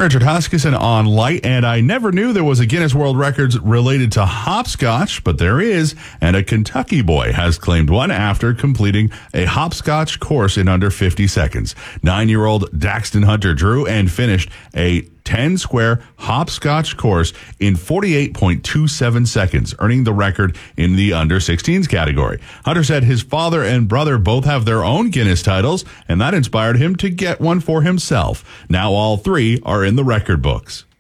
Richard Huskisson on Light, and I never knew there was a Guinness World Records related to hopscotch, but there is, and a Kentucky boy has claimed one after completing a hopscotch course in under 50 seconds. 9-year-old Daxton Hunter drew and finished a 10-square hopscotch course in 48.27 seconds, earning the record in the under-16s category. Hunter said his father and brother both have their own Guinness titles, and that inspired him to get one for himself. Now all three are in the record books.